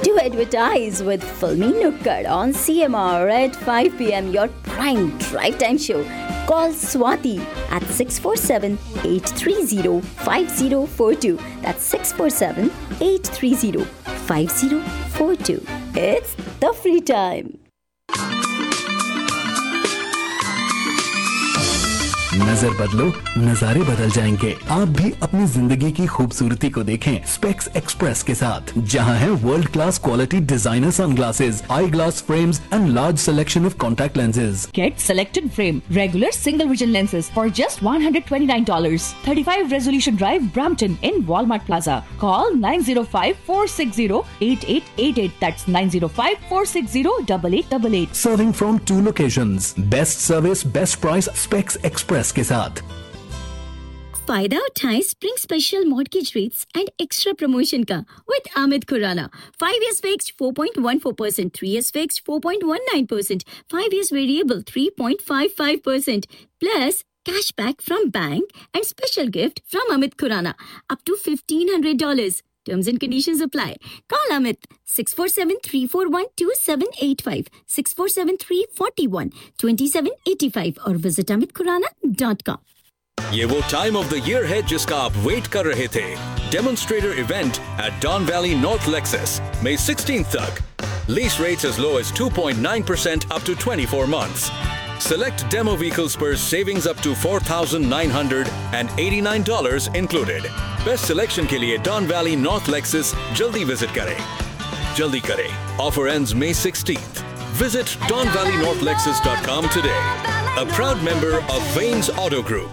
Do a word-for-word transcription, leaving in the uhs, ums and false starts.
To advertise with Filmy Nukkad on C M R at five p.m. your prime drive time show. Call Swati at six four seven, eight three zero, five zero four two. That's six four seven, eight three zero, five zero four two. It's the free time. नजर बदलो नजारे बदल जाएंगे। आप भी अपनी जिंदगी की खूबसूरती को देखें स्पेक्स एक्सप्रेस के साथ, जहां है world class quality designer sunglasses, I glass frames and large selection of contact lenses. Get selected frame, regular single vision lenses for just one hundred twenty-nine dollars. thirty-five Resolution Drive, Brampton in Walmart Plaza. Call nine zero five, four six zero, eight eight eight eight. That's nine zero five, four six zero, eight eight eight eight. Serving from two locations. Best service, best price, Specs Express के साथ। फायदा उठाएं spring special mortgage rates and extra promotion का with Amit Khurana. Five years fixed four point one four percent, three years fixed four point one nine percent, five years variable three point five five percent, plus cashback from bank and special gift from Amit Khurana up to fifteen hundred dollars. Terms and conditions apply. Call Amit six four seven, three four one, two seven eight five, six four seven, three four one, two seven eight five और visit amit khurana dot com. ये वो time of the year है जिसका आप wait कर रहे थे। Demonstrator event at dawn valley north Lexus May sixteenth तक। Lease rates as low as two point nine percent up to twenty-four months. Select demo vehicles per savings up to four thousand nine hundred eighty-nine dollars included. Best selection के लिए don valley north Lexus जल्दी visit करें। जल्दी करें। Offer ends May sixteenth. Visit don valley north lexus dot com today. A proud member of Vanes Auto Group.